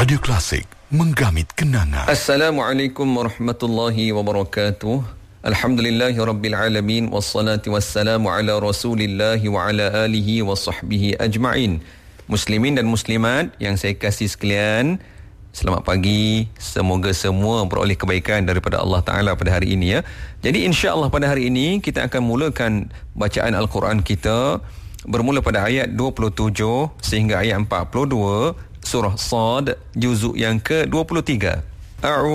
Radio Klasik, menggamit kenangan. Assalamualaikum warahmatullahi wabarakatuh. Alhamdulillahirabbil wassalatu wassalamu ala Rasulillahi wa ala alihi wa sahbihi ajma'in. Muslimin dan muslimat yang saya kasih sekalian, selamat pagi. Semoga semua beroleh kebaikan daripada Allah Ta'ala pada hari ini ya. Jadi insya-Allah pada hari ini kita akan mulakan bacaan Al-Quran kita bermula pada ayat 27 sehingga ayat 42 surah Sad juzuk yang ke-23.